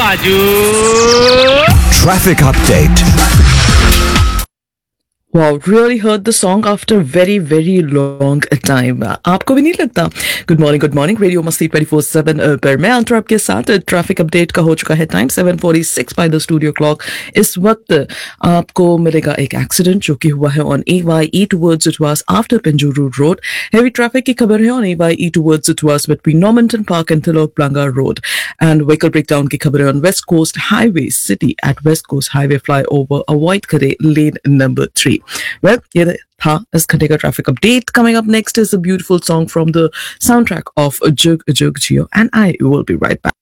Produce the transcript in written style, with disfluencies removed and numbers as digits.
बाजू Traffic update. Wow, really heard the song after very, very long time. आपको भी नहीं लगता? Good morning. रेडियो मस्ती 24/7 पर मैं अंतर आपके साथ ट्रैफिक अपडेट का हो चुका है time 7:46 by the studio clock. इस वक्त आपको मिलेगा एक एक्सीडेंट जो कि हुआ है on AYE towards इटवास after पेंजूरू road. Heavy traffic की खबर है on AYE towards इटवास between नॉर्मंटन park and Tilok प्लांगा road. And vehicle breakdown की खबर है on west coast highway city eight west coast highway flyover. Avoid करें लेन नंबर 3. Well, ये था इस घंटे का traffic update. Coming up next is a beautiful song from the soundtrack of Jug Jug Jio, and I will be right back.